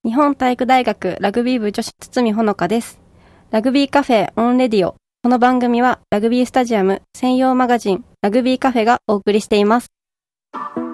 日本体育大学ラグビー部女子堤ほのかです。ラグビーカフェオンレディオ。この番組はラグビースタジアム専用マガジンラグビーカフェがお送りしています。